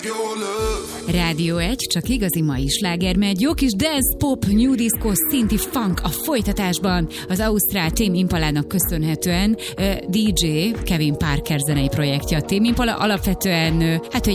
Rádió 1, csak igazi mai sláger megy. Jó kis dance, pop, new disco, szinti funk a folytatásban. Az ausztrál Tame Impalának köszönhetően DJ Kevin Parker zenei projektje a Tame Impala. Alapvetően,